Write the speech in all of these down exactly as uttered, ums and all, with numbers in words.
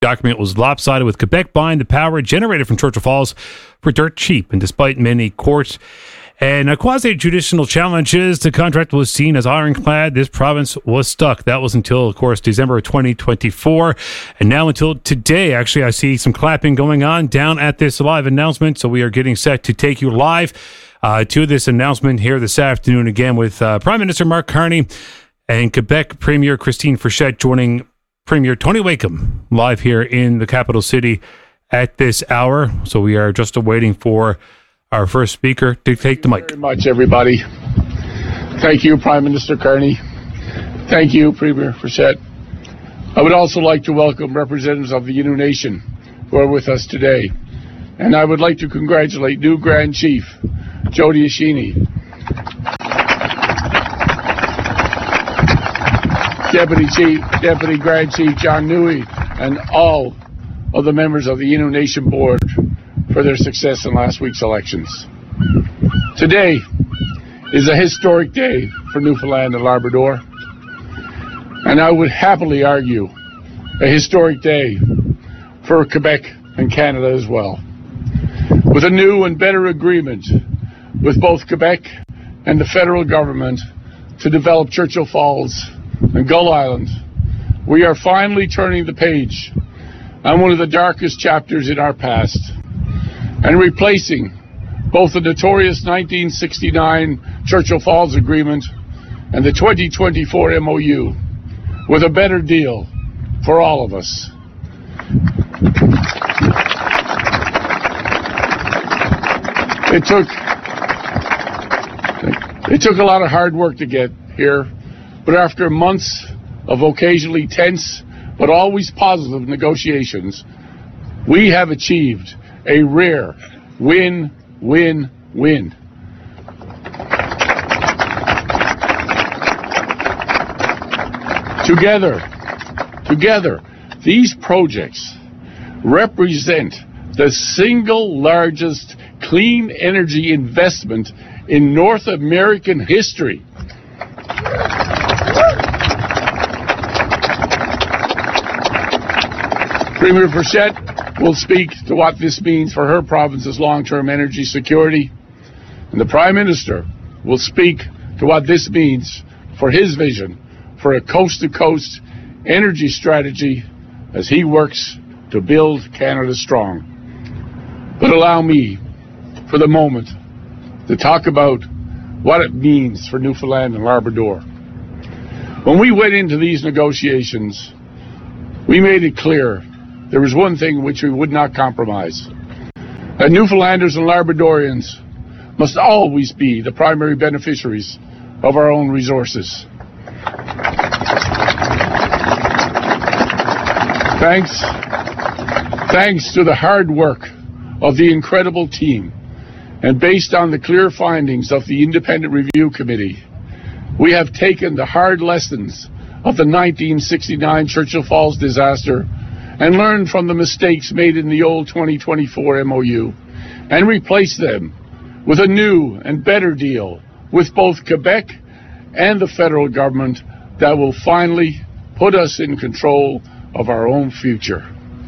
document was lopsided, with Quebec buying the power generated from Churchill Falls for dirt cheap. And despite many court and quasi-judicial challenges, the contract was seen as ironclad. This province was stuck. That was until, of course, December of twenty twenty-four. And now until today, actually, I see some clapping going on down at this live announcement. So we are getting set to take you live uh, to this announcement here this afternoon, again, with uh, Prime Minister Mark Carney and Quebec Premier Christine Frechette joining Premier Tony Wakeham live here in the capital city at this hour. So we are just awaiting for our first speaker to take the mic. Thank you very much, everybody. Thank you, Prime Minister Carney. Thank you, Premier Frechette. I would also like to welcome representatives of the Innu Nation who are with us today. And I would like to congratulate new Grand Chief Jody Ashini, Deputy Chief, Deputy Grand Chief John Newey, and all of the members of the Innu Nation Board for their success in last week's elections. Today is a historic day for Newfoundland and Labrador, and I would happily argue a historic day for Quebec and Canada as well. With a new and better agreement with both Quebec and the federal government to develop Churchill Falls and Gull Island, we are finally turning the page on one of the darkest chapters in our past and replacing both the notorious nineteen sixty-nine Churchill Falls Agreement and the twenty twenty-four M O U with a better deal for all of us. It took, it took a lot of hard work to get here, but after months of occasionally tense but always positive negotiations, we have achieved a rare win-win-win. Together, together, these projects represent the single largest clean energy investment in North American history. Premier Frechette will speak to what this means for her province's long-term energy security, and the Prime Minister will speak to what this means for his vision for a coast-to-coast energy strategy as he works to build Canada strong. But allow me, for the moment, to talk about what it means for Newfoundland and Labrador. When we went into these negotiations, we made it clear there was one thing which we would not compromise: that Newfoundlanders and Labradorians must always be the primary beneficiaries of our own resources. Thanks, thanks to the hard work of the incredible team, and based on the clear findings of the Independent Review Committee, we have taken the hard lessons of the nineteen sixty-nine Churchill Falls disaster and learned from the mistakes made in the old twenty twenty-four M O U and replaced them with a new and better deal with both Quebec and the federal government that will finally put us in control of our own future.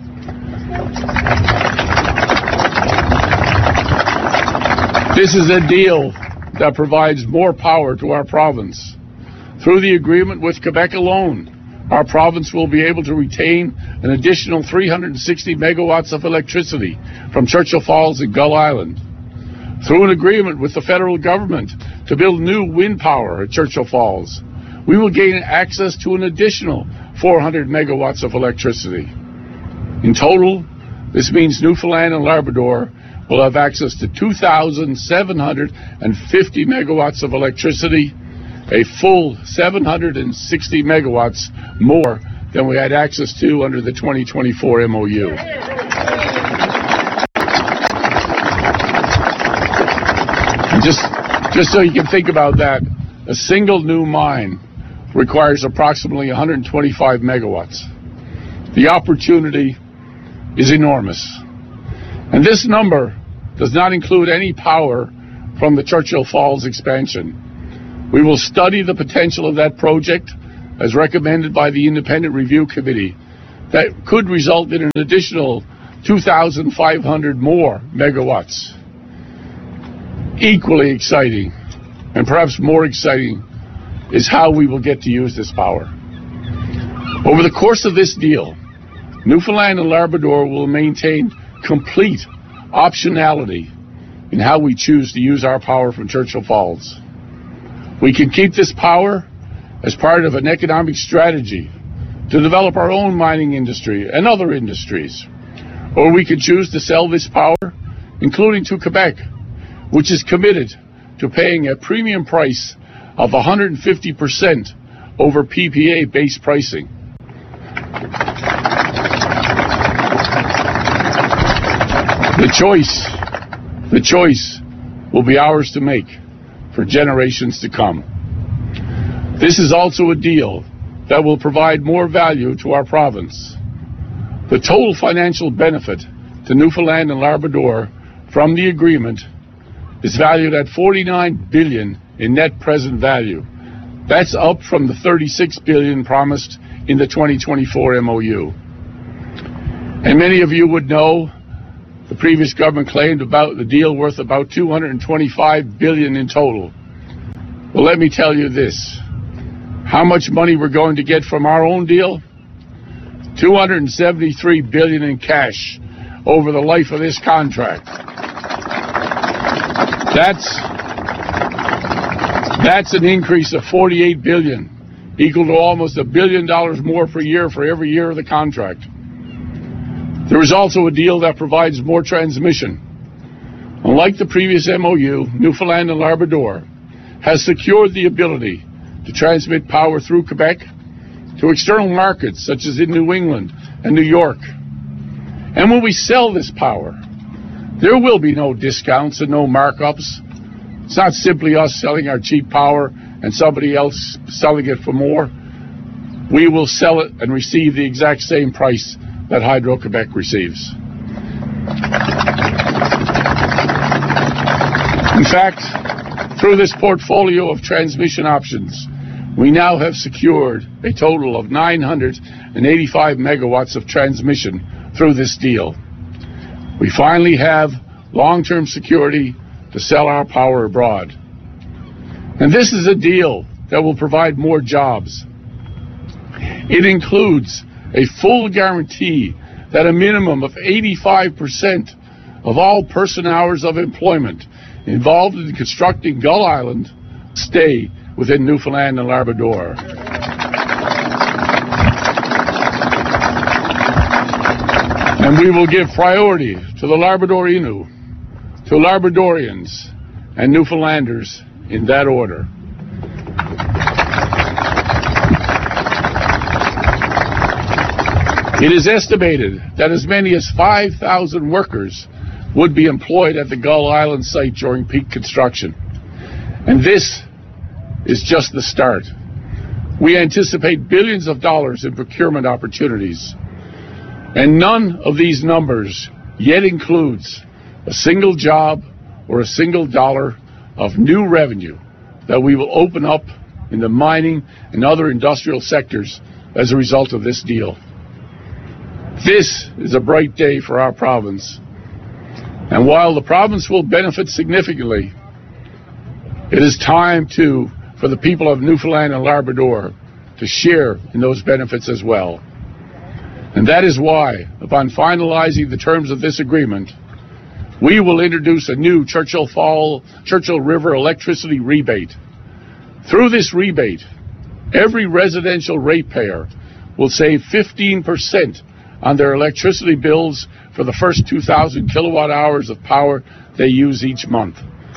This is a deal that provides more power to our province. Through the agreement with Quebec alone, our province will be able to retain an additional three hundred sixty megawatts of electricity from Churchill Falls and Gull Island. Through an agreement with the federal government to build new wind power at Churchill Falls, we will gain access to an additional four hundred megawatts of electricity. In total, this means Newfoundland and Labrador will have access to two thousand seven hundred fifty megawatts of electricity, a full seven hundred sixty megawatts more than we had access to under the twenty twenty-four M O U. And just, just so you can think about that, a single new mine requires approximately one hundred twenty-five megawatts. The opportunity is enormous. And this number does not include any power from the Churchill Falls expansion. We will study the potential of that project as recommended by the Independent Review Committee that could result in an additional two thousand five hundred more megawatts. Equally exciting, and perhaps more exciting, is how we will get to use this power. Over the course of this deal, Newfoundland and Labrador will maintain complete optionality in how we choose to use our power from Churchill Falls. We can keep this power as part of an economic strategy to develop our own mining industry and other industries. Or we could choose to sell this power, including to Quebec, which is committed to paying a premium price of one hundred fifty percent over P P A-based pricing. The choice, the choice will be ours to make for generations to come. This is also a deal that will provide more value to our province. The total financial benefit to Newfoundland and Labrador from the agreement is valued at forty-nine billion dollars in net present value. That's up from the thirty-six billion dollars promised in the twenty twenty-four M O U. And many of you would know the previous government claimed about the deal worth about two hundred twenty-five billion dollars in total. Well, let me tell you this. How much money we're going to get from our own deal? two hundred seventy-three billion dollars in cash over the life of this contract. That's, that's an increase of forty-eight billion dollars, equal to almost a billion dollars more per year for every year of the contract. There is also a deal that provides more transmission. Unlike the previous M O U, Newfoundland and Labrador has secured the ability to transmit power through Quebec to external markets such as in New England and New York. And when we sell this power, there will be no discounts and no markups. It's not simply us selling our cheap power and somebody else selling it for more. We will sell it and receive the exact same price that Hydro-Quebec receives. In fact, through this portfolio of transmission options, we now have secured a total of nine hundred eighty-five megawatts of transmission through this deal. We finally have long-term security to sell our power abroad. And this is a deal that will provide more jobs. It includes a full guarantee that a minimum of eighty-five percent of all person hours of employment involved in constructing Gull Island stay within Newfoundland and Labrador. And we will give priority to the Labrador Innu, to Labradorians and Newfoundlanders in that order. It is estimated that as many as five thousand workers would be employed at the Gull Island site during peak construction. And this is just the start. We anticipate billions of dollars in procurement opportunities. And none of these numbers yet includes a single job or a single dollar of new revenue that we will open up in the mining and other industrial sectors as a result of this deal. This is a bright day for our province. And while the province will benefit significantly, it is time to, for the people of Newfoundland and Labrador to share in those benefits as well. And that is why, upon finalizing the terms of this agreement, we will introduce a new Churchill Fall, Churchill River electricity rebate. Through this rebate, every residential ratepayer will save fifteen percent on their electricity bills for the first two thousand kilowatt hours of power they use each month.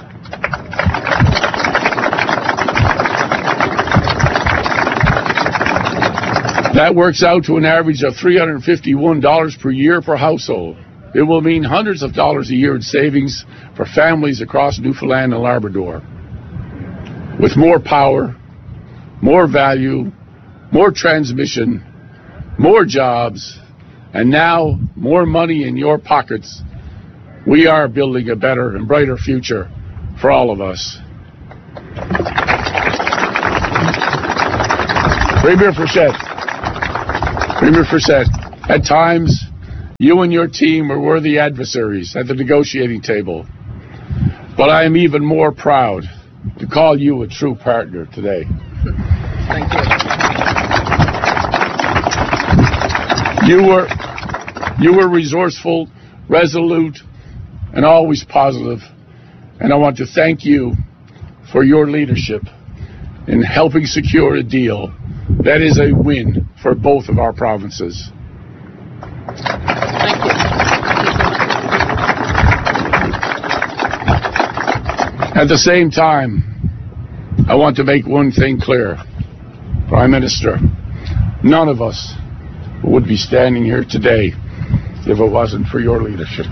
That works out to an average of three hundred fifty-one dollars per year per household. It will mean hundreds of dollars a year in savings for families across Newfoundland and Labrador. With more power, more value, more transmission, more jobs, and now more money in your pockets, we are building a better and brighter future for all of us. Premier Frechette. Premier Frechette. At times, you and your team were worthy adversaries at the negotiating table. But I am even more proud to call you a true partner today. Thank you. You were, you were resourceful, resolute, and always positive. And I want to thank you for your leadership in helping secure a deal that is a win for both of our provinces. Thank you. At the same time, I want to make one thing clear. Prime Minister, none of us would be standing here today if it wasn't for your leadership.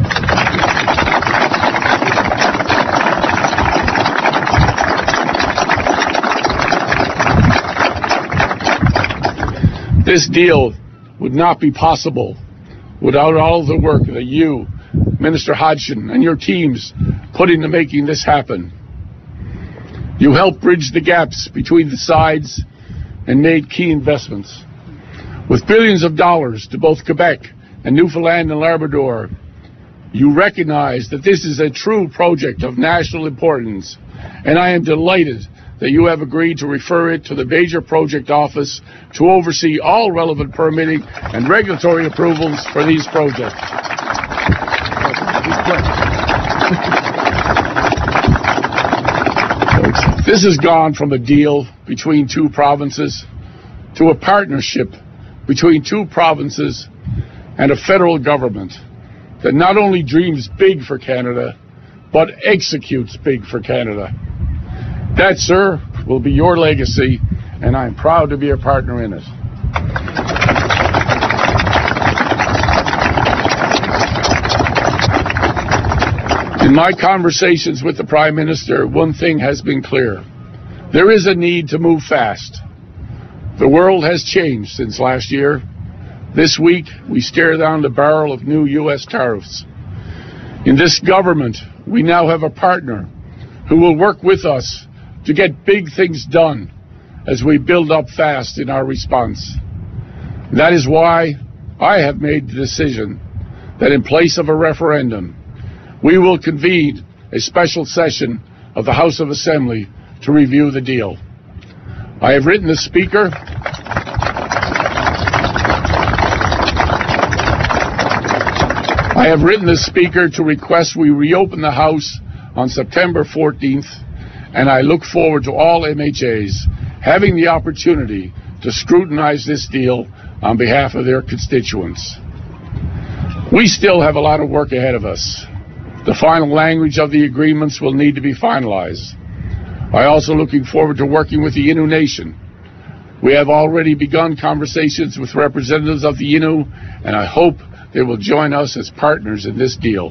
This deal would not be possible without all the work that you, Minister Hodgson, and your teams put into making this happen. You helped bridge the gaps between the sides and made key investments. With billions of dollars to both Quebec and Newfoundland and Labrador, you recognize that this is a true project of national importance, and I am delighted that you have agreed to refer it to the Major Project Office to oversee all relevant permitting and regulatory approvals for these projects. This has gone from a deal between two provinces to a partnership between two provinces and a federal government that not only dreams big for Canada, but executes big for Canada. That, sir, will be your legacy, and I'm proud to be a partner in it. In my conversations with the Prime Minister, one thing has been clear. There is a need to move fast. The world has changed since last year. This week, we stare down the barrel of new U S tariffs. In this government, we now have a partner who will work with us to get big things done as we build up fast in our response. That is why I have made the decision that in place of a referendum, we will convene a special session of the House of Assembly to review the deal. I have written the Speaker I have written the Speaker to request we reopen the House on September fourteenth, and I look forward to all M H As having the opportunity to scrutinize this deal on behalf of their constituents. We still have a lot of work ahead of us. The final language of the agreements will need to be finalized. I also looking forward to working with the Innu Nation. We have already begun conversations with representatives of the Innu, and I hope they will join us as partners in this deal.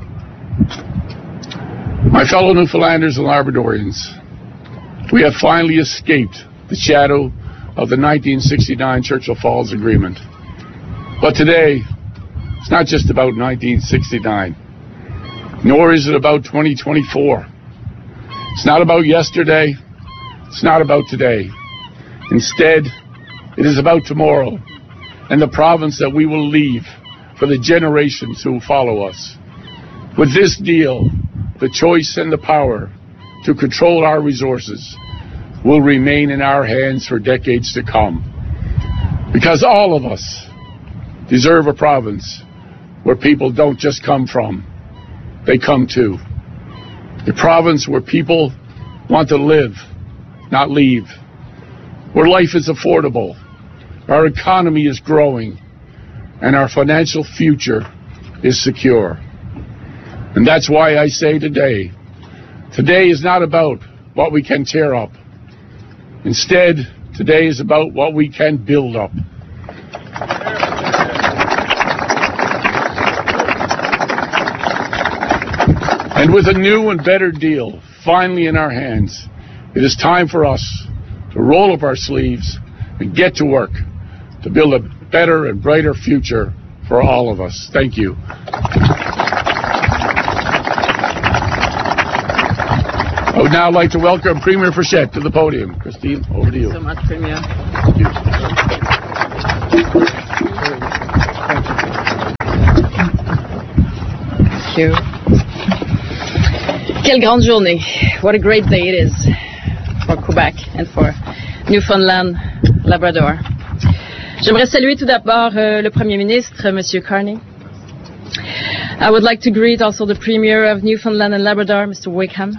My fellow Newfoundlanders and Labradorians, we have finally escaped the shadow of the nineteen sixty-nine Churchill Falls Agreement. But today, it's not just about nineteen sixty-nine, nor is it about twenty twenty-four. It's not about yesterday. It's not about today. Instead, it is about tomorrow and the province that we will leave for the generations who follow us. With this deal, the choice and the power to control our resources will remain in our hands for decades to come. Because all of us deserve a province where people don't just come from, they come to. A province where people want to live, not leave. Where life is affordable, our economy is growing, and our financial future is secure. And that's why I say today, today is not about what we can tear up. Instead, today is about what we can build up. And with a new and better deal finally in our hands, it is time for us to roll up our sleeves and get to work to build a better and brighter future for all of us. Thank you. I would now like to welcome Premier Frechette to the podium. Christine, over to you. Thank you so much, Premier. Thank you. Thank you. Quelle grande journée. What a great day it is for Quebec and for Newfoundland, Labrador. J'aimerais saluer tout d'abord euh, le Premier ministre, M. Carney. I would like to greet also the Premier of Newfoundland and Labrador, Mister Wakeham.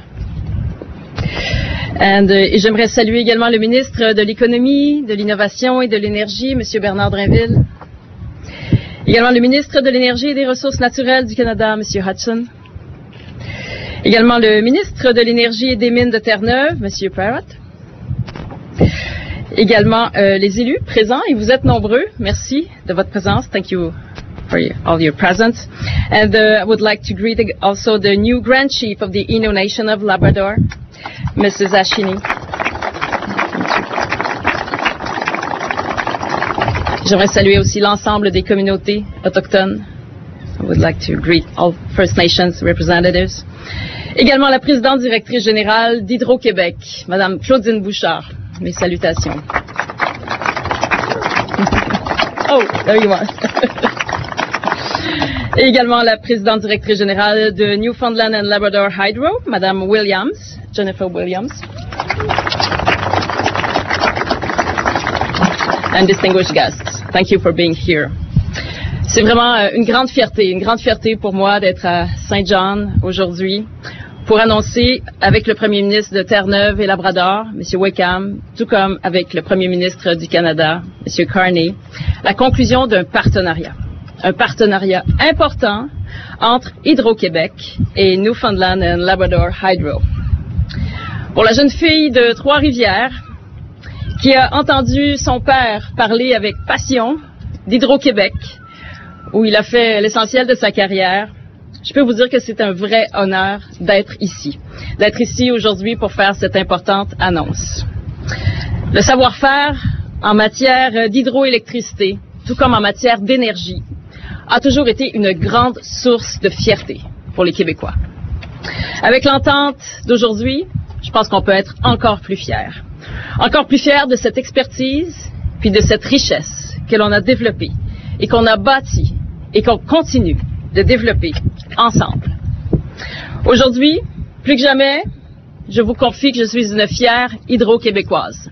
And, euh, et j'aimerais saluer également le ministre de l'Économie, de l'Innovation et de l'Énergie, M. Bernard Drinville. Également le ministre de l'Énergie et des Ressources naturelles du Canada, M. Hudson. Également le ministre de l'Énergie et des Mines de Terre-Neuve, M. Parrott. Également euh, les élus présents, et vous êtes nombreux. Merci de votre présence. Thank you for your, all your presence. And uh, I would like to greet also the new Grand Chief of the Innu Nation of Labrador, Missus Ashini. J'aimerais saluer aussi l'ensemble des communautés autochtones. I would like to greet all First Nations representatives. Également la présidente directrice générale d'Hydro-Québec, Madame Claudine Bouchard. Mes salutations. Oh, there you are. Et également la présidente directrice générale de Newfoundland and Labrador Hydro, Madame Williams, Jennifer Williams. And distinguished guests, thank you for being here. C'est vraiment une grande fierté, une grande fierté pour moi d'être à Saint John aujourd'hui pour annoncer avec le premier ministre de Terre-Neuve et Labrador, M. Wakeham, tout comme avec le premier ministre du Canada, M. Carney, la conclusion d'un partenariat. Un partenariat important entre Hydro-Québec et Newfoundland and Labrador Hydro. Pour la jeune fille de Trois-Rivières, qui a entendu son père parler avec passion d'Hydro-Québec, où il a fait l'essentiel de sa carrière, je peux vous dire que c'est un vrai honneur d'être ici, d'être ici aujourd'hui pour faire cette importante annonce. Le savoir-faire en matière d'hydroélectricité, tout comme en matière d'énergie, a toujours été une grande source de fierté pour les Québécois. Avec l'entente d'aujourd'hui, je pense qu'on peut être encore plus fiers. Encore plus fiers de cette expertise, puis de cette richesse que l'on a développée et qu'on a bâtie et qu'on continue de développer ensemble. Aujourd'hui, plus que jamais, je vous confie que je suis une fière hydro-québécoise.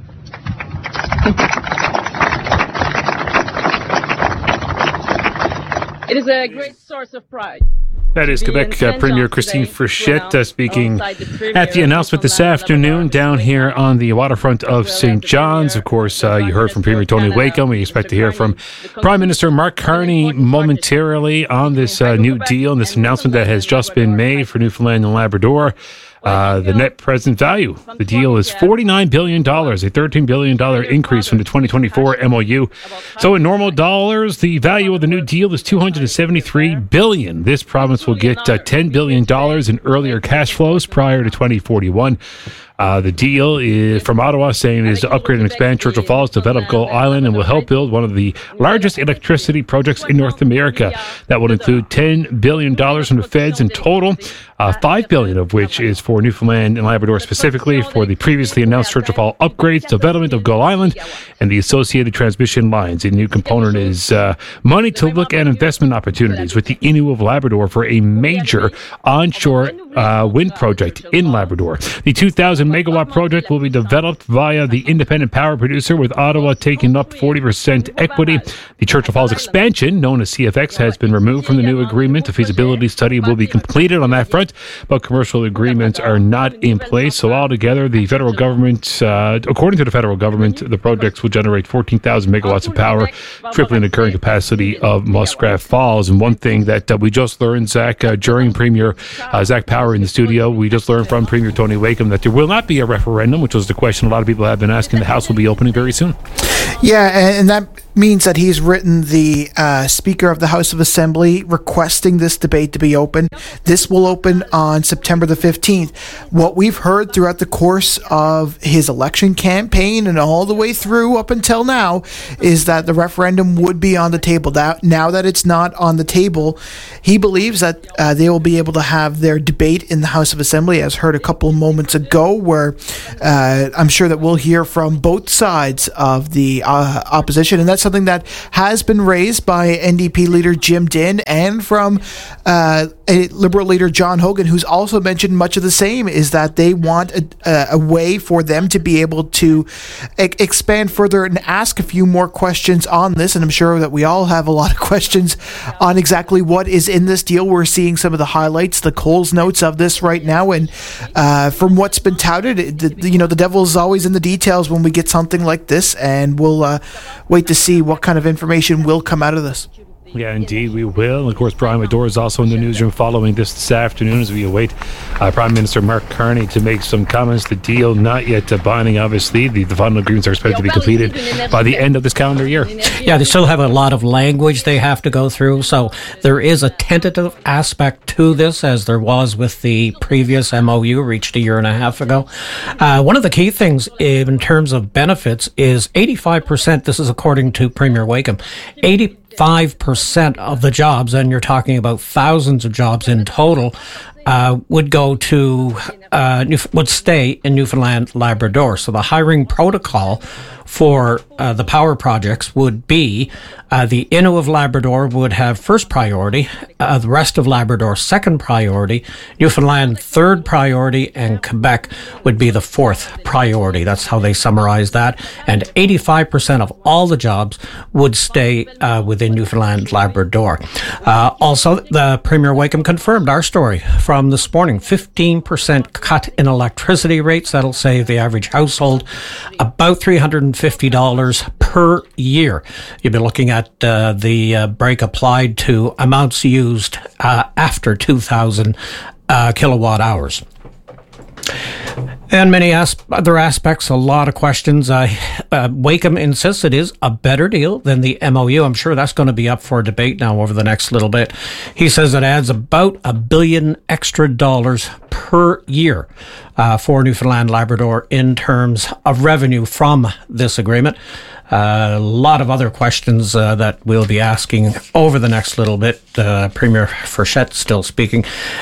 It is a great source of pride. That is Quebec uh, Premier Christine Frechette uh, speaking at the announcement this afternoon down here on the waterfront of Saint John's. Of course, uh, you heard from Premier Tony Wakeham. We expect to hear from Prime Minister Mark Carney momentarily on this uh, new deal and this announcement that has just been made for Newfoundland and Labrador. Uh, the net present value, the deal is forty-nine billion dollars, a thirteen billion dollars increase from the twenty twenty-four M O U. So in normal dollars, the value of the new deal is two hundred seventy-three billion dollars. This province will get uh, ten billion dollars in earlier cash flows prior to twenty forty-one. Uh, the deal is from Ottawa saying it is to upgrade and expand Churchill Falls, develop Gull Island, and will help build one of the largest electricity projects in North America. That will include ten billion dollars from the feds in total, uh, five billion dollars of which is for Newfoundland and Labrador specifically for the previously announced Churchill Falls upgrades, development of Gull Island, and the associated transmission lines. The new component is uh, money to look at investment opportunities with the Innu of Labrador for a major onshore uh, wind project in Labrador. The two thousand megawatt project will be developed via the independent power producer, with Ottawa taking up forty percent equity. The Churchill Falls expansion, known as C F X, has been removed from the new agreement. A feasibility study will be completed on that front, but commercial agreements are not in place. So altogether, the federal government, uh, according to the federal government, the projects will generate fourteen thousand megawatts of power, tripling the current capacity of Muskrat Falls. And one thing that uh, we just learned, Zach, uh, during Premier uh, Zach Power in the studio, we just learned from Premier Tony Wakeham that there will not be a referendum, which was the question a lot of people have been asking. The House will be opening very soon. Yeah, and that means that he's written the uh, Speaker of the House of Assembly requesting this debate to be open. This will open on September the fifteenth. What we've heard throughout the course of his election campaign and all the way through up until now is that the referendum would be on the table. Now, now that it's not on the table, he believes that uh, they will be able to have their debate in the House of Assembly, as heard a couple of moments ago, where uh, I'm sure that we'll hear from both sides of the uh, opposition, and that's something that has been raised by N D P leader Jim Dinh and from uh, a Liberal leader John Hogan, who's also mentioned much of the same, is that they want a, a way for them to be able to e- expand further and ask a few more questions on this. And I'm sure that we all have a lot of questions on exactly what is in this deal. We're seeing some of the highlights, the Coles notes of this right now. And uh, from what's been touted, it, the, you know, the devil is always in the details when we get something like this. And we'll uh, wait to see what kind of information will come out of this. Yeah, indeed, we will. And of course, Brian Medora is also in the newsroom following this this afternoon as we await uh, Prime Minister Mark Carney to make some comments. The deal not yet uh, binding, obviously. The, the final agreements are expected to be completed by the end of this calendar year. Yeah, they still have a lot of language they have to go through, so there is a tentative aspect to this, as there was with the previous M O U reached a year and a half ago. Uh, one of the key things in terms of benefits is eighty-five percent, this is according to Premier Wakeham, eighty Five percent of the jobs, and you're talking about thousands of jobs in total, uh, would go to uh, Newf- would stay in Newfoundland, Labrador. So the hiring protocol for uh, the power projects would be uh, the Innu of Labrador would have first priority, uh, the rest of Labrador second priority, Newfoundland third priority, and Quebec would be the fourth priority. That's how they summarize that. And eighty-five percent of all the jobs would stay uh, within Newfoundland, Labrador. Uh, also, the Premier Wakeham confirmed our story from this morning. fifteen percent cut in electricity rates. That'll save the average household about three hundred fifty dollars per year. You'll be looking at uh, the uh, break applied to amounts used uh, after two thousand uh, kilowatt hours. And many as- other aspects, a lot of questions. Uh, uh, Wakeham insists it is a better deal than the M O U. I'm sure that's going to be up for debate now over the next little bit. He says it adds about a billion extra dollars per year uh, for Newfoundland Labrador in terms of revenue from this agreement. Uh, a lot of other questions uh, that we'll be asking over the next little bit. Uh, Premier Frechette still speaking.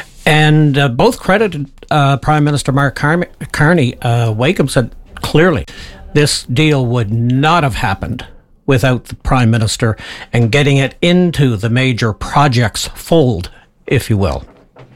And uh, both credited uh, Prime Minister Mark Car- Carney. Uh, Wakeham said clearly this deal would not have happened without the Prime Minister and getting it into the major projects fold, if you will.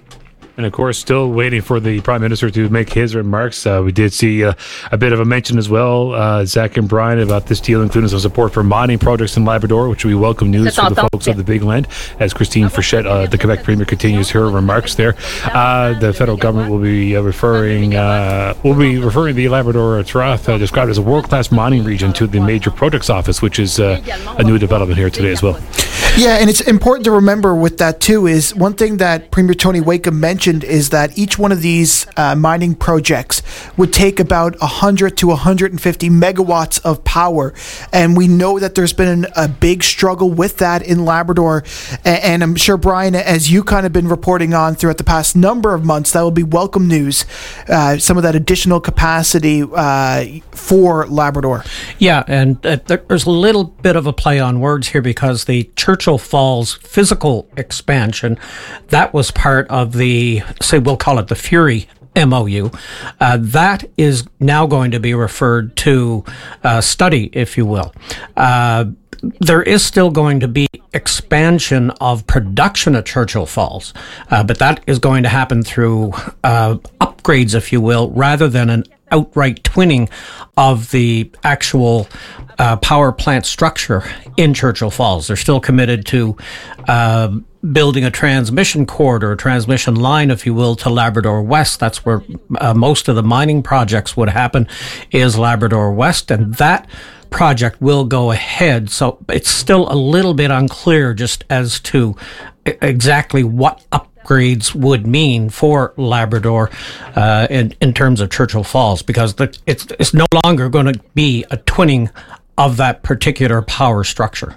And of course, still waiting for the Prime Minister to make his remarks. Uh, we did see uh, a bit of a mention as well, uh, Zach and Brian, about this deal, including some support for mining projects in Labrador, which we welcome news for the folks of the Big Land. As Christine Frechette, uh, the Quebec Premier, continues her remarks there, uh, the federal government will be uh, referring uh, will be referring the Labrador Trough, uh, described as a world-class mining region, to the Major Projects Office, which is uh, a new development here today as well. Yeah, and it's important to remember with that too is one thing that Premier Tony Wakeham mentioned is that each one of these uh, mining projects would take about one hundred to one hundred fifty megawatts of power, and we know that there's been a big struggle with that in Labrador, and, and I'm sure, Brian, as you kind of been reporting on throughout the past number of months, that will be welcome news, uh, some of that additional capacity uh, for Labrador. Yeah, and uh, there's a little bit of a play on words here because the Churchill Falls physical expansion, that was part of the, say, we'll call it the Fury M O U. Uh, that is now going to be referred to uh, study, if you will. Uh, there is still going to be expansion of production at Churchill Falls, uh, but that is going to happen through uh, upgrades, if you will, rather than an outright twinning of the actual uh, power plant structure in Churchill Falls. They're still committed to uh, building a transmission corridor, a transmission line, if you will, to Labrador West. That's where uh, most of the mining projects would happen, is Labrador West, and that project will go ahead. So it's still a little bit unclear just as to exactly what upgrades would mean for Labrador uh, in, in terms of Churchill Falls, because the, it's, it's no longer going to be a twinning of that particular power structure.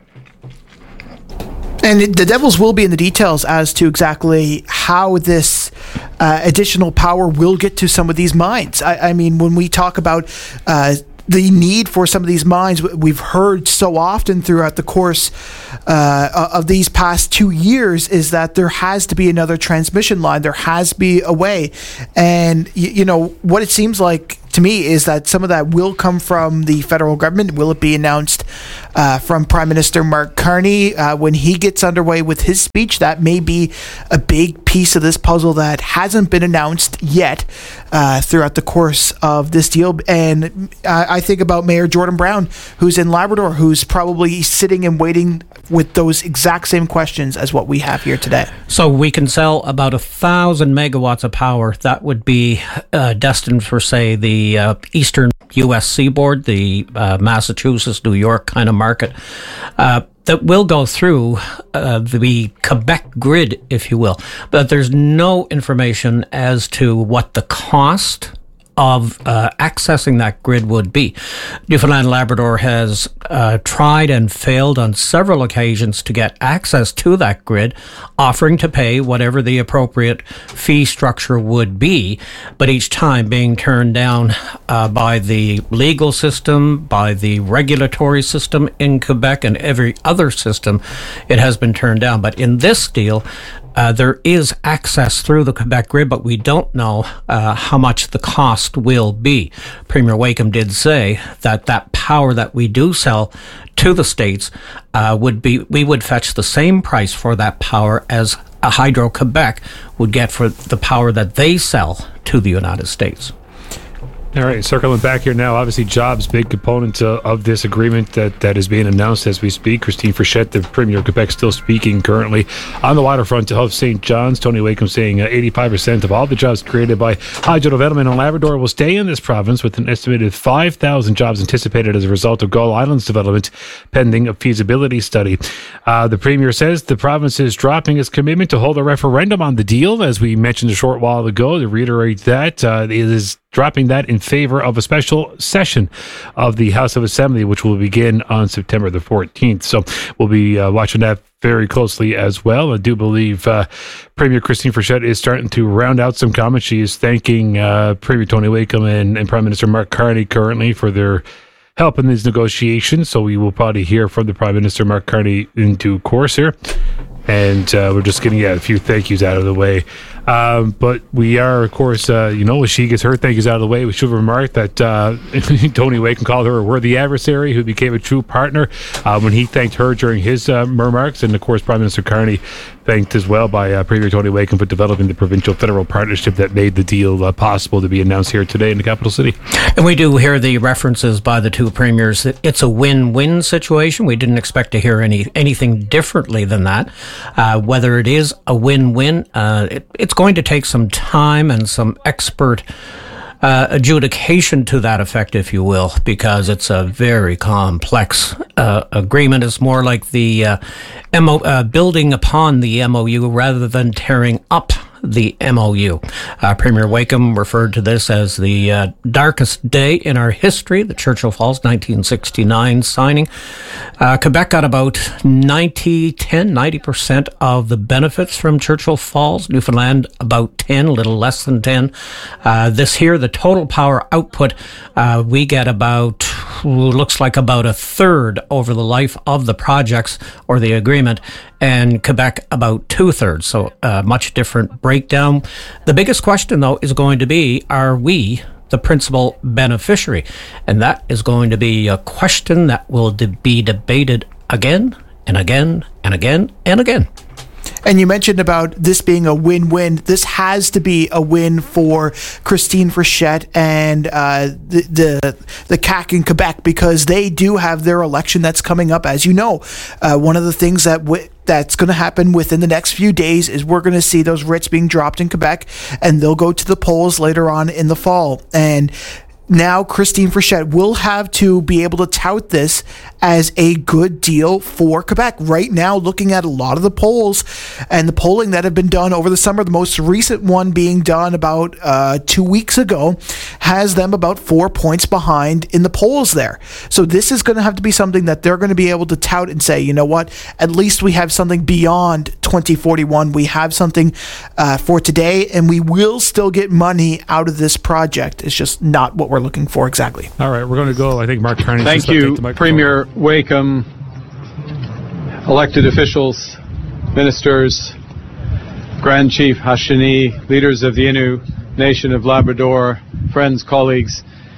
And the devils will be in the details as to exactly how this uh, additional power will get to some of these mines. I, I mean, when we talk about uh, the need for some of these mines, we've heard so often throughout the course uh, of these past two years is that there has to be another transmission line. There has to be a way. And, you, you know, what it seems like to me is that some of that will come from the federal government. Will it be announced uh, from Prime Minister Mark Carney uh, when he gets underway with his speech? That may be a big piece of this puzzle that hasn't been announced yet uh, throughout the course of this deal. And uh, I think about Mayor Jordan Brown, who's in Labrador, who's probably sitting and waiting with those exact same questions as what we have here today. So we can sell about a thousand megawatts of power. That would be uh, destined for, say, the uh, eastern U S seaboard, the uh, Massachusetts, New York kind of market. Uh, that will go through uh, the Quebec grid, if you will. But there's no information as to what the cost of uh, accessing that grid would be. Newfoundland Labrador has uh, tried and failed on several occasions to get access to that grid, offering to pay whatever the appropriate fee structure would be, but each time being turned down uh, by the legal system, by the regulatory system in Quebec, and every other system. It has been turned down. But in this deal, Uh, there is access through the Quebec grid, but we don't know uh, how much the cost will be. Premier Wakeham did say that that power that we do sell to the states uh, would be, we would fetch the same price for that power as Hydro-Quebec would get for the power that they sell to the United States. All right, circling back here now, obviously jobs, big component uh, of this agreement that, that is being announced as we speak. Christine Frechette, the Premier of Quebec, still speaking currently on the waterfront of Saint John's. Tony Wakeham saying uh, eighty-five percent of all the jobs created by hydro development in Labrador will stay in this province, with an estimated five thousand jobs anticipated as a result of Gull Island's development, pending a feasibility study. Uh, the Premier says the province is dropping its commitment to hold a referendum on the deal, as we mentioned a short while ago. To reiterate that, uh, it is dropping that in favor of a special session of the House of Assembly, which will begin on September the fourteenth. So we'll be uh, watching that very closely as well. I do believe uh, Premier Christine Frechette is starting to round out some comments. She is thanking uh, Premier Tony Wakeham and, and Prime Minister Mark Carney currently for their help in these negotiations. So we will probably hear from the Prime Minister Mark Carney in due course here. And uh, we're just getting yeah, a few thank yous out of the way. Um, but we are, of course, uh, you know, as she gets her thank yous out of the way, we should remark that uh, Tony Wakeham called her a worthy adversary who became a true partner uh, when he thanked her during his uh, remarks. And, of course, Prime Minister Carney thanked as well by uh, Premier Tony Wakeham for developing the provincial-federal partnership that made the deal uh, possible to be announced here today in the capital city. And we do hear the references by the two premiers that it's a win-win situation. We didn't expect to hear any anything differently than that. Uh, whether it is a win-win, uh, it, it's going to take some time and some expert uh, adjudication to that effect, if you will, because it's a very complex uh, agreement. It's more like the uh, M O, uh, building upon the M O U rather than tearing up the M O U. Uh, Premier Wakeham referred to this as the uh, darkest day in our history, the Churchill Falls nineteen sixty-nine signing. Uh, Quebec got about ninety, ten, ninety percent of the benefits from Churchill Falls. Newfoundland about ten, a little less than ten. Uh, this here, the total power output, uh, we get about, looks like about a third over the life of the projects or the agreement, and Quebec about two-thirds, so a much different breakdown. The biggest question, though, is going to be, are we the principal beneficiary? And that is going to be a question that will de- be debated again and again and again and again. And you mentioned about this being a win-win. This has to be a win for Christine Frechette and uh, the, the the C A C in Quebec, because they do have their election that's coming up. As you know, uh, one of the things that w- that's going to happen within the next few days is we're going to see those writs being dropped in Quebec, and they'll go to the polls later on in the fall. And now Christine Frechette will have to be able to tout this as a good deal for Quebec. Right now, looking at a lot of the polls and the polling that have been done over the summer, the most recent one being done about uh, two weeks ago, has them about four points behind in the polls there. So this is going to have to be something that they're going to be able to tout and say, you know what, at least we have something beyond twenty forty-one. We have something uh, for today, and we will still get money out of this project. It's just not what we're looking for exactly. All right, we're going to go. I think Mark Carney. Thank you, Premier Wakeham, elected officials, ministers, Grand Chief Hashini, leaders of the Innu Nation of Labrador, friends, colleagues.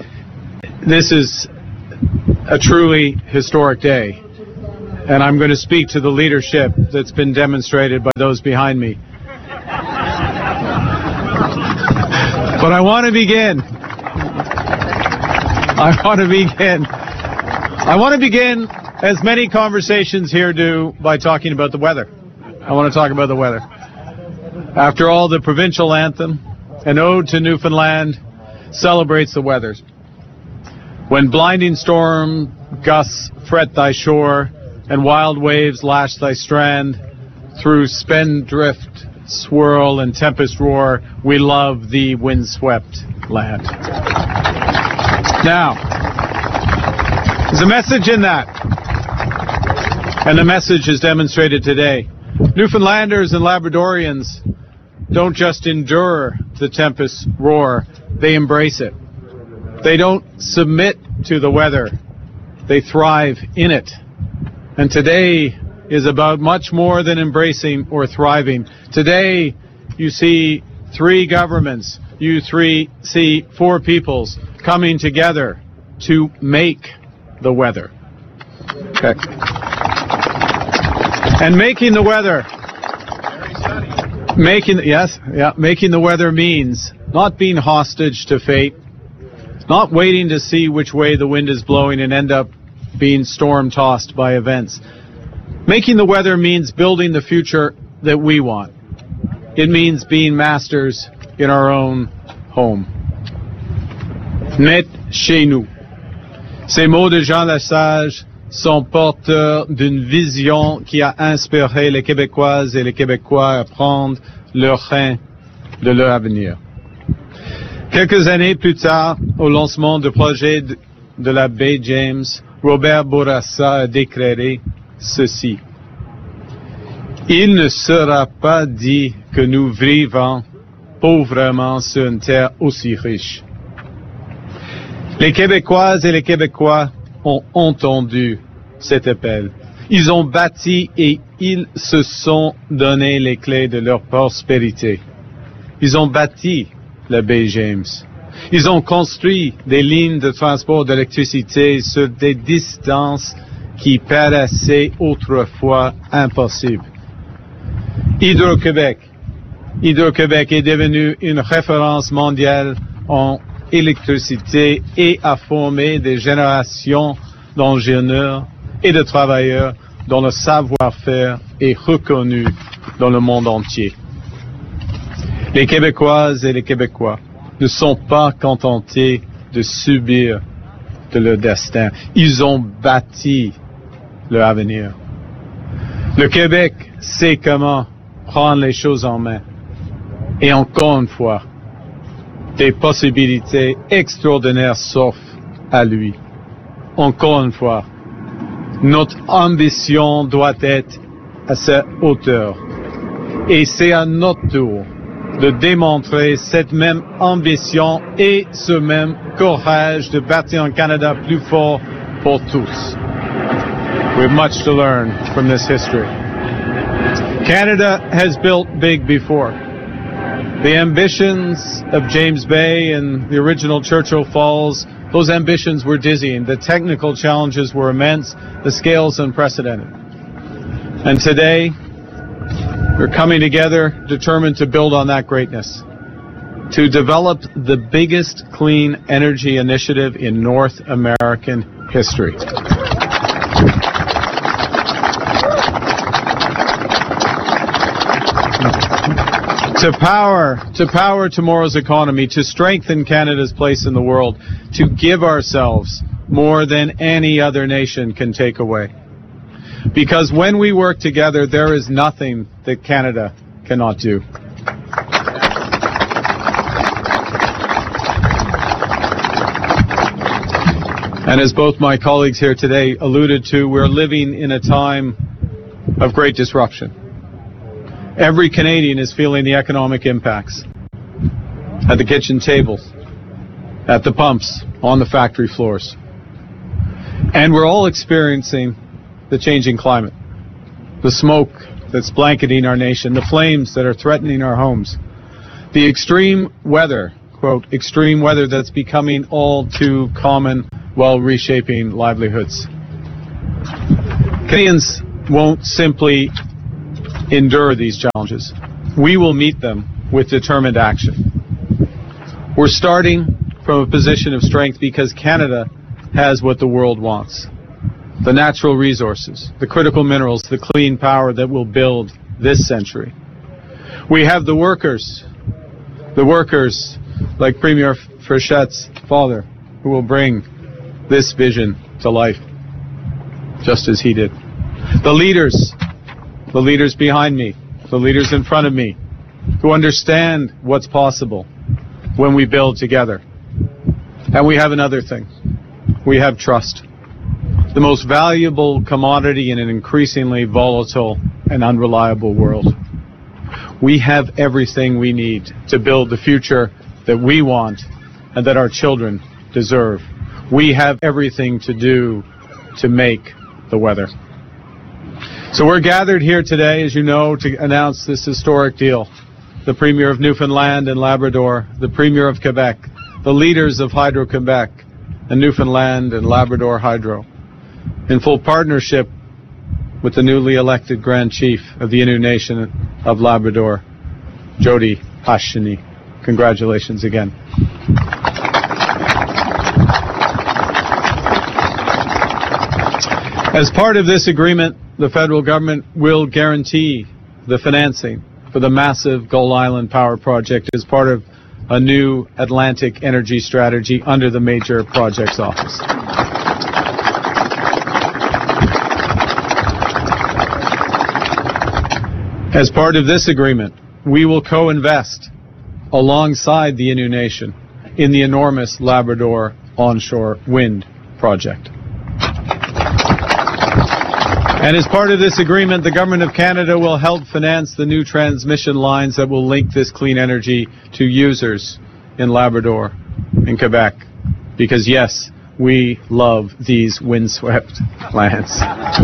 this is a truly historic day, and I'm going to speak to the leadership that's been demonstrated by those behind me. But I want to begin. I want to begin. I want to begin, as many conversations here do, by talking about the weather. I want to talk about the weather. After all, the provincial anthem, an ode to Newfoundland, celebrates the weather. When blinding storm gusts fret thy shore, and wild waves lash thy strand, through spendthrift, swirl, and tempest roar, we love thee, windswept land. Now, there's a message in that, and the message is demonstrated today. Newfoundlanders and Labradorians don't just endure the tempest's roar, they embrace it. They don't submit to the weather, they thrive in it. And today is about much more than embracing or thriving. Today, you see three governments, you three see four peoples coming together to make the weather. Okay. And making the weather, making, yes, yeah, making the weather means not being hostage to fate, not waiting to see which way the wind is blowing and end up being storm-tossed by events. Making the weather means building the future that we want. It means being masters in our own home. Net chez nous. Ces mots de Jean Lesage sont porteurs d'une vision qui a inspiré les Québécoises et les Québécois à prendre leur train de leur avenir. Quelques années plus tard, au lancement du projet de, de la baie James, Robert Bourassa a déclaré ceci. Il ne sera pas dit que nous vivons pauvrement sur une terre aussi riche. Les Québécoises et les Québécois ont entendu cet appel. Ils ont bâti et ils se sont donné les clés de leur prospérité. Ils ont bâti la baie James. Ils ont construit des lignes de transport d'électricité sur des distances qui paraissaient autrefois impossibles. Hydro-Québec. Hydro-Québec est devenu une référence mondiale en électricité et a formé des générations d'ingénieurs et de travailleurs dont le savoir-faire est reconnu dans le monde entier. Les Québécoises et les Québécois ne sont pas contentés de subir de leur destin. Ils ont bâti leur avenir. Le Québec sait comment prendre les choses en main. Et encore une fois, des possibilités extraordinaires s'offrent à lui. Encore une fois, notre ambition doit être à cette hauteur. Et c'est à notre tour de démontrer cette même ambition et ce même courage de bâtir un Canada plus fort pour tous. We have much to learn from this history. Canada has built big before. The ambitions of James Bay and the original Churchill Falls, those ambitions were dizzying. The technical challenges were immense. The scale's unprecedented. And today, we're coming together determined to build on that greatness, to develop the biggest clean energy initiative in North American history. To power, to power tomorrow's economy, to strengthen Canada's place in the world, to give ourselves more than any other nation can take away. Because when we work together, there is nothing that Canada cannot do. And as both my colleagues here today alluded to, we're living in a time of great disruption. Every Canadian is feeling the economic impacts at the kitchen tables, at the pumps, on the factory floors. And we're all experiencing the changing climate, the smoke that's blanketing our nation, the flames that are threatening our homes, the extreme weather, quote, extreme weather that's becoming all too common while reshaping livelihoods. Canadians won't simply endure these challenges. We will meet them with determined action. We're starting from a position of strength because Canada has what the world wants: the natural resources, the critical minerals, the clean power that will build this century. We have the workers, the workers like Premier Frichette's father, who will bring this vision to life, just as he did. The leaders, the leaders behind me, the leaders in front of me, who understand what's possible when we build together. And we have another thing. We have trust, the most valuable commodity in an increasingly volatile and unreliable world. We have everything we need to build the future that we want and that our children deserve. We have everything to do to make the weather. So we're gathered here today, as you know, to announce this historic deal. The Premier of Newfoundland and Labrador, the Premier of Quebec, the leaders of Hydro-Quebec and Newfoundland and Labrador Hydro, in full partnership with the newly elected Grand Chief of the Innu Nation of Labrador, Jody Hashini. Congratulations again. As part of this agreement, the federal government will guarantee the financing for the massive Gull Island Power Project as part of a new Atlantic energy strategy under the Major Projects Office. As part of this agreement, we will co-invest alongside the Innu Nation in the enormous Labrador onshore wind project. And as part of this agreement, the Government of Canada will help finance the new transmission lines that will link this clean energy to users in Labrador, in Quebec. Because yes, we love these windswept lands.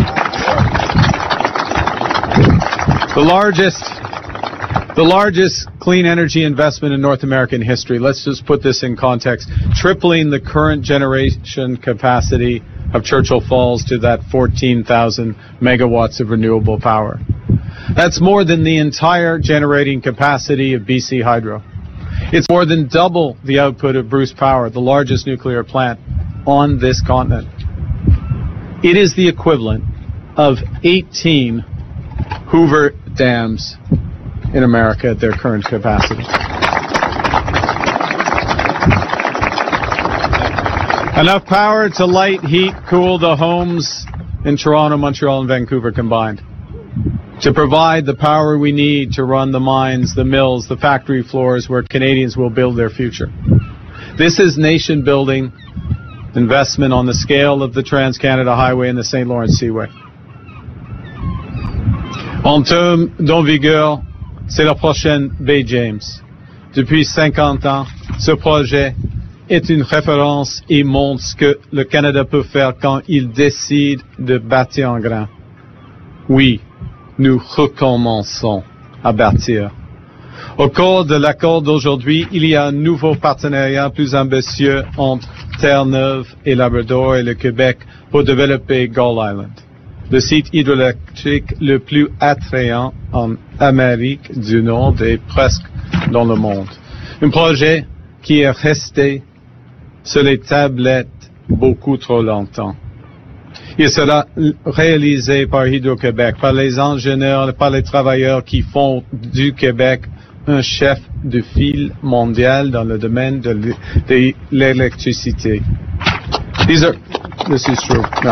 The largest, the largest clean energy investment in North American history. Let's just put this in context. Tripling the current generation capacity of Churchill Falls to that fourteen thousand megawatts of renewable power. That's more than the entire generating capacity of B C Hydro. It's more than double the output of Bruce Power, the largest nuclear plant on this continent. It is the equivalent of eighteen Hoover dams in America at their current capacity. Enough power to light, heat, cool the homes in Toronto, Montreal, and Vancouver combined. To provide the power we need to run the mines, the mills, the factory floors where Canadians will build their future. This is nation-building investment on the scale of the Trans-Canada Highway and the Saint Lawrence Seaway. En termes d'envergure, c'est la prochaine Bay James. Depuis cinquante ans, ce projet est une référence et montre ce que le Canada peut faire quand il décide de bâtir en grand. Oui, nous recommençons à bâtir. Au cours de l'accord d'aujourd'hui, il y a un nouveau partenariat plus ambitieux entre Terre-Neuve et Labrador et le Québec pour développer Gull Island, le site hydroélectrique le plus attrayant en Amérique du Nord et presque dans le monde. Un projet qui est resté sur les tablettes beaucoup trop longtemps. Il sera réalisé par Hydro-Québec, par les ingénieurs et par les travailleurs qui font du Québec un chef de file mondial dans le domaine de l'électricité. These are, this is true. No.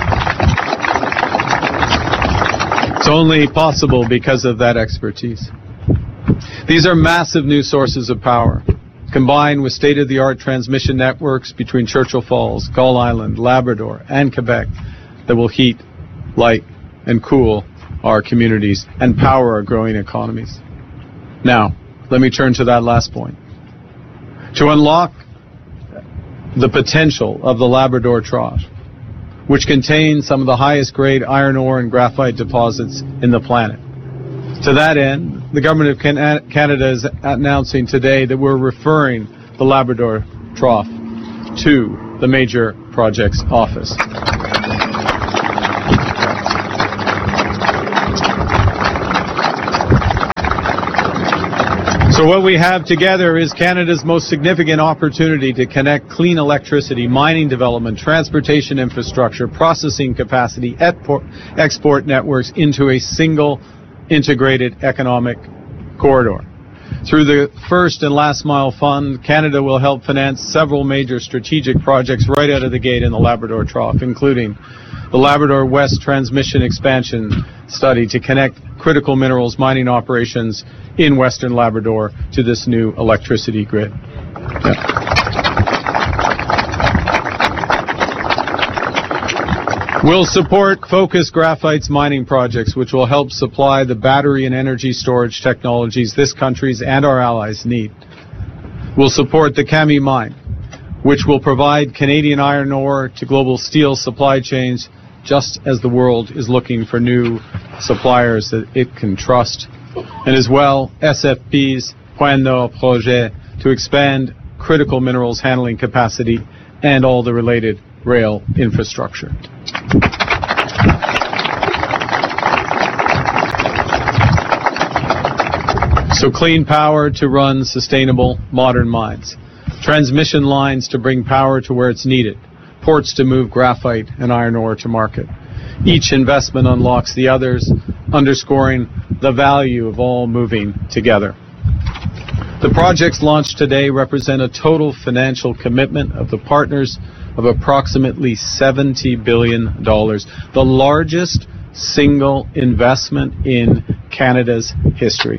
It's only possible because of that expertise. These are massive new sources of power, combined with state-of-the-art transmission networks between Churchill Falls, Gull Island, Labrador, and Quebec that will heat, light, and cool our communities and power our growing economies. Now, let me turn to that last point. To unlock the potential of the Labrador Trough, which contains some of the highest grade iron ore and graphite deposits in the planet. To that end, the Government of Can- Canada is announcing today that we're referring the Labrador Trough to the Major Projects Office. So what we have together is Canada's most significant opportunity to connect clean electricity, mining development, transportation infrastructure, processing capacity, export networks into a single integrated economic corridor. Through the First and Last Mile Fund, Canada will help finance several major strategic projects right out of the gate in the Labrador Trough, including the Labrador West Transmission Expansion Study to connect critical minerals mining operations in Western Labrador to this new electricity grid. Yeah. We'll support Focus Graphite's mining projects, which will help supply the battery and energy storage technologies this country's and our allies need. We'll support the Kami mine, which will provide Canadian iron ore to global steel supply chains, just as the world is looking for new suppliers that it can trust. And as well, S F P's Point Nord project to expand critical minerals handling capacity and all the related rail infrastructure. So clean power to run sustainable modern mines, transmission lines to bring power to where it's needed, ports to move graphite and iron ore to market. Each investment unlocks the others, underscoring the value of all moving together. The projects launched today represent a total financial commitment of the partners of approximately seventy billion dollars, the largest single investment in Canada's history.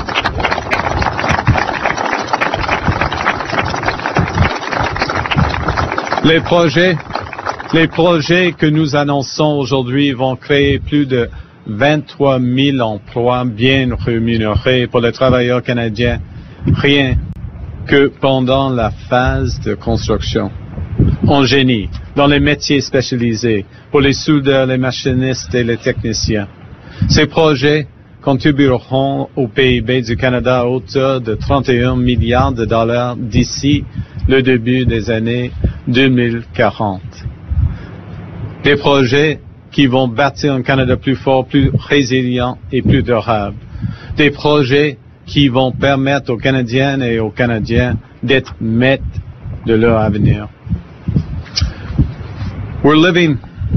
Les projets, les projets que nous annonçons aujourd'hui vont créer plus de vingt-trois mille emplois bien rémunérés pour les travailleurs canadiens, rien que pendant la phase de construction. En génie, dans les métiers spécialisés, pour les soudeurs, les machinistes et les techniciens. Ces projets contribueront au P I B du Canada à hauteur de trente et un milliards de dollars d'ici le début des années deux mille quarante. Des projets qui vont bâtir un Canada plus fort, plus résilient et plus durable. Des projets qui vont permettre aux Canadiennes et aux Canadiens d'être maîtres de leur avenir. We're living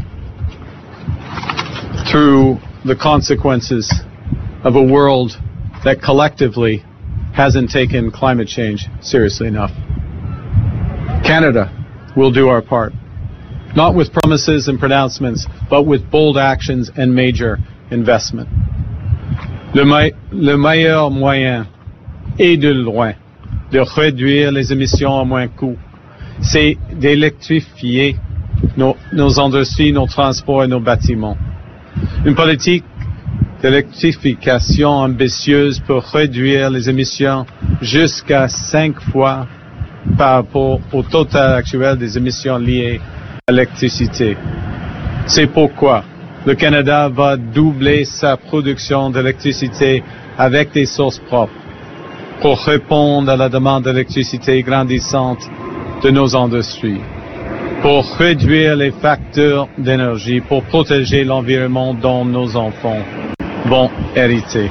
through the consequences of a world that collectively hasn't taken climate change seriously enough. Canada will do our part, not with promises and pronouncements, but with bold actions and major investment. Le, me- le meilleur moyen, et de loin, de réduire les émissions à moins coût, c'est d'électrifier nos, nos industries, nos transports et nos bâtiments. Une politique d'électrification ambitieuse pour réduire les émissions jusqu'à cinq fois par rapport au total actuel des émissions liées à l'électricité. C'est pourquoi le Canada va doubler sa production d'électricité avec des sources propres pour répondre à la demande d'électricité grandissante de nos industries, pour réduire les facteurs d'énergie, pour protéger l'environnement dont nos enfants vont hériter.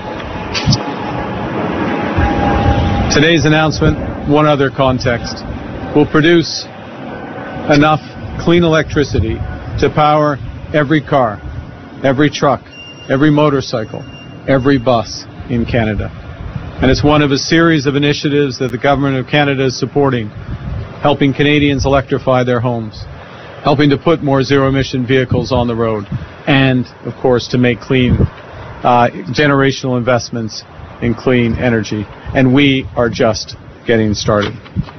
Today's announcement, one other context, will produce enough clean electricity to power every car, every truck, every motorcycle, every bus in Canada. And it's one of a series of initiatives that the Government of Canada is supporting, helping Canadians electrify their homes, helping to put more zero-emission vehicles on the road, and, of course, to make clean uh, generational investments in clean energy. And we are just getting started.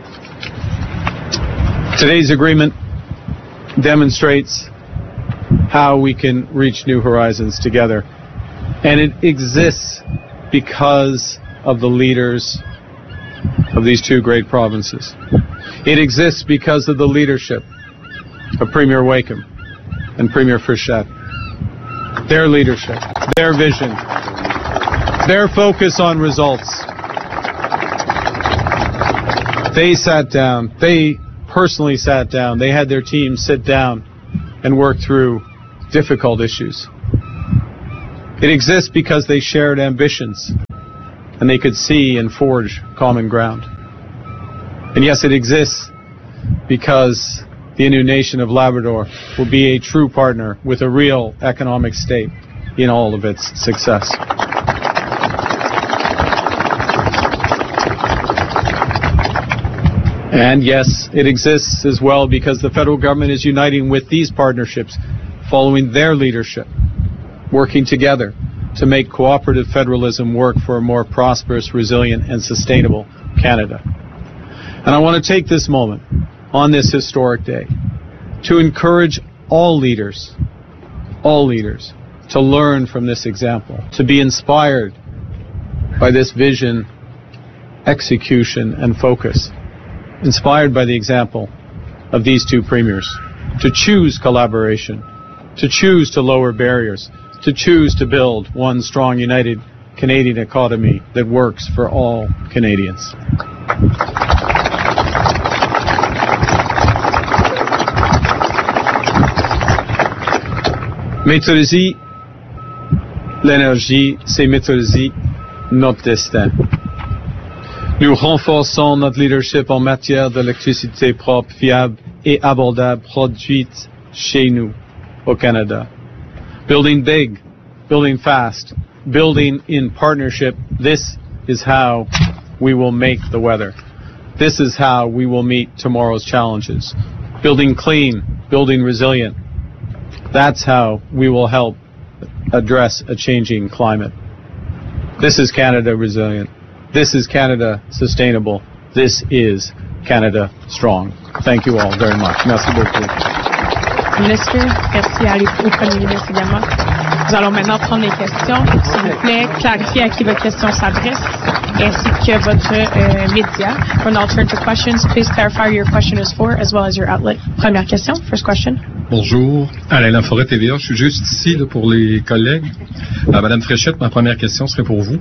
Today's agreement demonstrates how we can reach new horizons together. And it exists because of the leaders of these two great provinces. It exists because of the leadership of Premier Wakeham and Premier Frechette. Their leadership, their vision, their focus on results. They sat down, they personally sat down. They had their team sit down and work through difficult issues. It exists because they shared ambitions and they could see and forge common ground. And yes, it exists because the Innu Nation of Labrador will be a true partner with a real economic state in all of its success. And yes, it exists as well because the federal government is uniting with these partnerships, following their leadership, working together to make cooperative federalism work for a more prosperous, resilient, and sustainable Canada. And I want to take this moment on this historic day to encourage all leaders, all leaders, to learn from this example, to be inspired by this vision, execution, and focus, inspired by the example of these two premiers, to choose collaboration, to choose to lower barriers, to choose to build one strong, united Canadian economy that works for all Canadians. Maîtriser l'énergie, c'est maîtriser notre destin. Nous renforçons notre leadership en matière d'électricité propre, fiable et abordable produite chez nous, au Canada. Building big, building fast, building in partnership. This is how we will make the weather. This is how we will meet tomorrow's challenges. Building clean, building resilient. That's how we will help address a changing climate. This is Canada resilient. This is Canada sustainable. This is Canada strong. Thank you all very much. Merci beaucoup. Ministre, merci à au Premier ministre également. Nous allons maintenant prendre les questions. S'il vous plaît, clarifiez à qui votre question s'adresse, ainsi que votre euh, média. We'll now turn to questions. Please clarify who your question is for, as well as your outlet. Première question, first question. Bonjour, Alain Laforêt, T V A. Je suis juste ici là, pour les collègues. À Madame Fréchette, ma première question serait pour vous.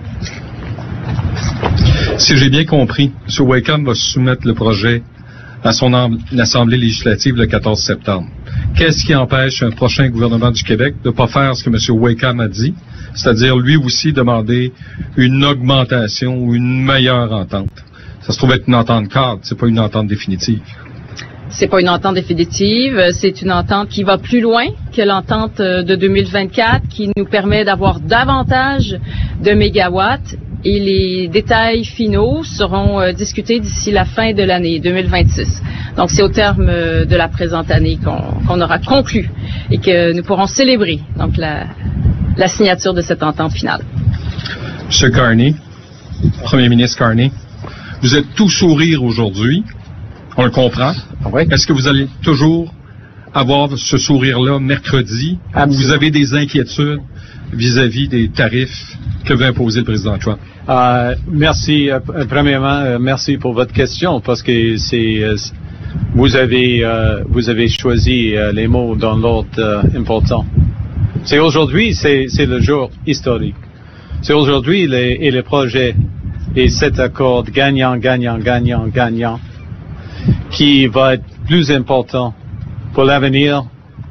Si j'ai bien compris, M. Wakeham va soumettre le projet à son Assemblée législative le quatorze septembre. Qu'est-ce qui empêche un prochain gouvernement du Québec de ne pas faire ce que M. Wakeham a dit, c'est-à-dire lui aussi demander une augmentation ou une meilleure entente? Ça se trouve être une entente cadre, c'est pas une entente définitive. C'est pas une entente définitive, c'est une entente qui va plus loin que l'entente de deux mille vingt-quatre, qui nous permet d'avoir davantage de mégawatts, et les détails finaux seront euh, discutés d'ici la fin de l'année deux mille vingt-six. Donc c'est au terme euh, de la présente année qu'on qu'on aura conclu et que nous pourrons célébrer donc la, la signature de cette entente finale. M. Carney, Premier ministre Carney, vous êtes tout sourire aujourd'hui, on le comprend. Oui. Est-ce que vous allez toujours avoir ce sourire-là mercredi? Absolument. Ou vous avez des inquiétudes vis-à-vis des tarifs que veut imposer le président Trump? Euh, merci. Euh, premièrement, euh, merci pour votre question, parce que c'est euh, vous avez euh, vous avez choisi euh, les mots dans l'ordre euh, important. C'est aujourd'hui, c'est c'est le jour historique. C'est aujourd'hui les, et le projet et cet accord gagnant, gagnant, gagnant, gagnant, qui va être plus important pour l'avenir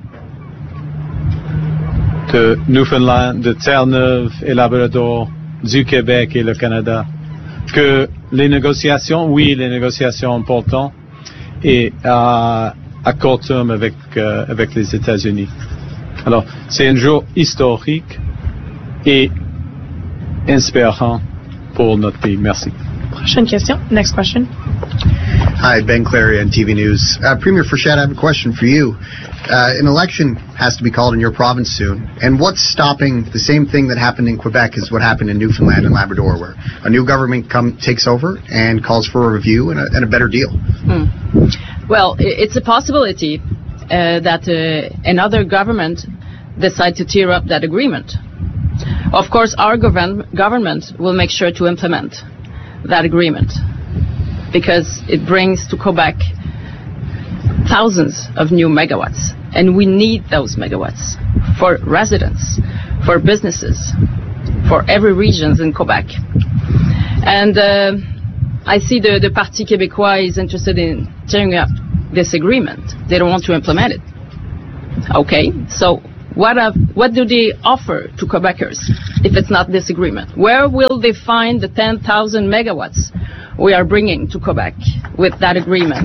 de Newfoundland, de Terre-Neuve et Labrador, du Québec et le Canada, que les négociations, oui, les négociations importantes, et à, à court terme avec, euh, avec les États-Unis. Alors, c'est un jour historique et inspirant pour notre pays. Merci. Prochaine question. Next question. Hi, Ben Clary on T V News. Uh, Premier Fréchette, I have a question for you. Uh, an election has to be called in your province soon, and what's stopping the same thing that happened in Quebec as what happened in Newfoundland and Labrador, where a new government come, takes over and calls for a review and a, and a better deal? Hmm. Well, it's a possibility uh, that uh, another government decide to tear up that agreement. Of course, our govern- government will make sure to implement that agreement, because it brings to Quebec thousands of new megawatts, and we need those megawatts for residents, for businesses, for every region in Quebec. And uh, I see the, the Parti Québécois is interested in tearing up this agreement. They don't want to implement it. Okay, so what have, what do they offer to Quebecers if it's not this agreement? Where will they find the ten thousand megawatts we are bringing to Quebec with that agreement?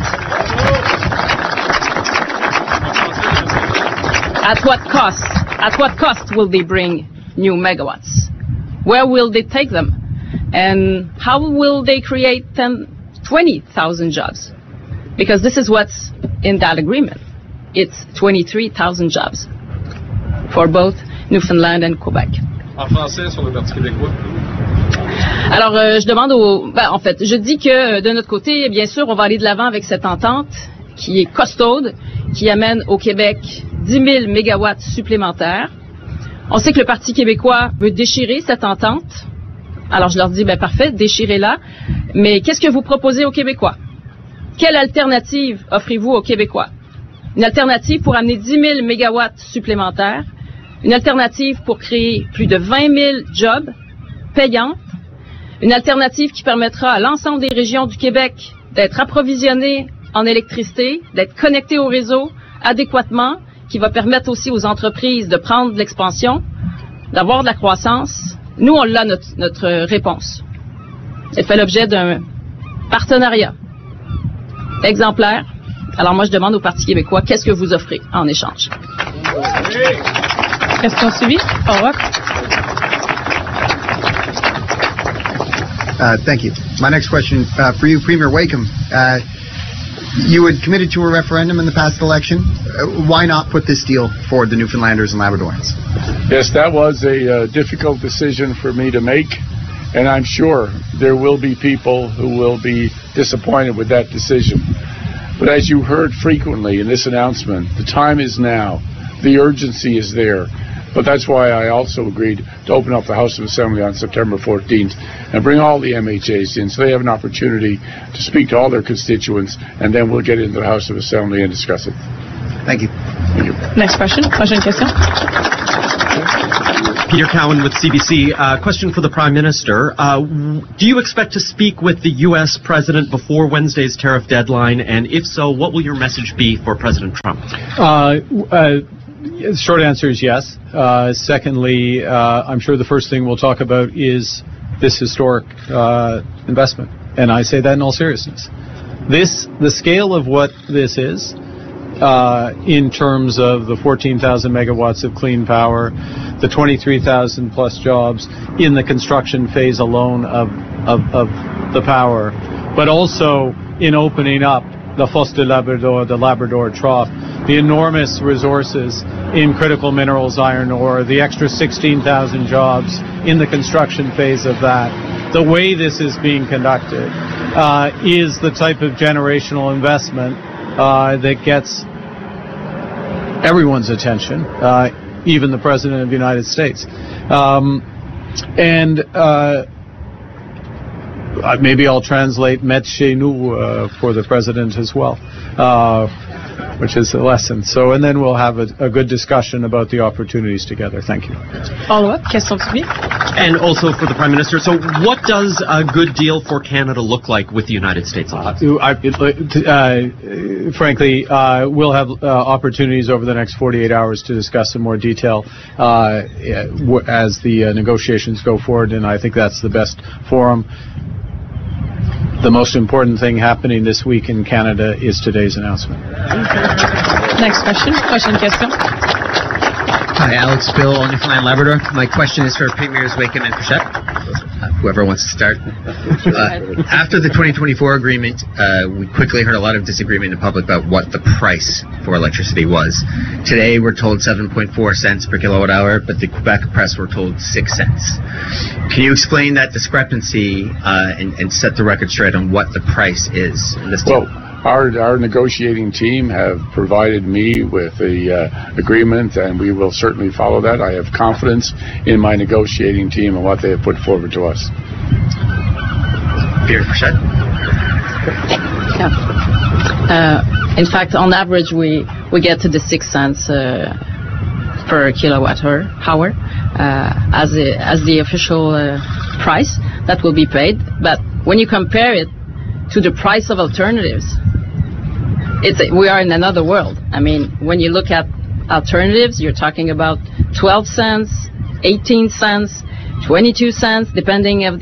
At what cost? At what cost will they bring new megawatts? Where will they take them? And how will they create ten, twenty thousand jobs? Because this is what's in that agreement. It's twenty-three thousand jobs for both Newfoundland and Quebec. En français, sur le Parti québécois. Alors, euh, je demande au... Ben, en fait, je dis que de notre côté, bien sûr, on va aller de l'avant avec cette entente qui est costaude, qui amène au Québec dix mille mégawatts supplémentaires. On sait que le Parti québécois veut déchirer cette entente. Alors, je leur dis, ben parfait, déchirez-la. Mais qu'est-ce que vous proposez aux Québécois? Quelle alternative offrez-vous aux Québécois? Une alternative pour amener dix mille mégawatts supplémentaires. Une alternative pour créer plus de vingt mille jobs payants. Une alternative qui permettra à l'ensemble des régions du Québec d'être approvisionnées en électricité, d'être connectées au réseau adéquatement, qui va permettre aussi aux entreprises de prendre de l'expansion, d'avoir de la croissance. Nous, on l'a, notre, notre réponse. Elle fait l'objet d'un partenariat exemplaire. Alors moi, je demande au Parti québécois, qu'est-ce que vous offrez en échange? Question suivie. Au revoir. Uh, thank you. My next question uh, for you, Premier Wakeham. Uh, you had committed to a referendum in the past election. Uh, why not put this deal for the Newfoundlanders and Labradorians? Yes, that was a uh, difficult decision for me to make, and I'm sure there will be people who will be disappointed with that decision. But as you heard frequently in this announcement, the time is now. The urgency is there. But that's why I also agreed to open up the House of Assembly on September fourteenth and bring all the M H As in so they have an opportunity to speak to all their constituents, and then we'll get into the House of Assembly and discuss it. Thank you. Thank you. Next question. Prochaine question. Peter Cowan with C B C. Uh, question for the Prime Minister. Uh, do you expect to speak with the U S President before Wednesday's tariff deadline? And if so, what will your message be for President Trump? Uh, uh, short answer is yes. Uh, secondly, uh, I'm sure the first thing we'll talk about is this historic uh, investment. And I say that in all seriousness. This, the scale of what this is, Uh, in terms of the fourteen thousand megawatts of clean power, the twenty-three thousand plus jobs in the construction phase alone of, of, of the power, but also in opening up the Fosse de Labrador, the Labrador Trough, the enormous resources in critical minerals, iron ore, the extra sixteen thousand jobs in the construction phase of that. The way this is being conducted uh, is the type of generational investment Uh, that gets everyone's attention, uh, even the President of the United States. Um, and uh, maybe I'll translate "Met chez nous" uh, for the President as well, uh, which is a lesson. So, and then we'll have a, a good discussion about the opportunities together. Thank you. Follow-up. Question suivie. And also for the Prime Minister, so what does a good deal for Canada look like with the United States? Uh, I, uh, frankly, uh, we'll have uh, opportunities over the next forty-eight hours to discuss in more detail uh, as the uh, negotiations go forward, and I think that's the best forum. The most important thing happening this week in Canada is today's announcement. Next question. Prochaine question. Hi, Alex Bill, Newfoundland Labrador. My question is for Premiers Wakeham and Frechette, uh, whoever wants to start. Uh, after the twenty twenty-four agreement, uh, we quickly heard a lot of disagreement in the public about what the price for electricity was. Today, we're told seven point four cents per kilowatt hour, but the Quebec press were told six cents. Can you explain that discrepancy uh, and, and set the record straight on what the price is in this deal? Well, Our, our negotiating team have provided me with a uh, agreement, and we will certainly follow that. I have confidence in my negotiating team and what they have put forward to us. Pierre Frechette. Yeah. Uh, in fact, on average, we, we get to the six cents uh, per kilowatt hour uh, as the as the official uh, price that will be paid. But when you compare it to the price of alternatives, it's we are in another world. I mean, when you look at alternatives, you're talking about twelve cents, eighteen cents, twenty-two cents, depending of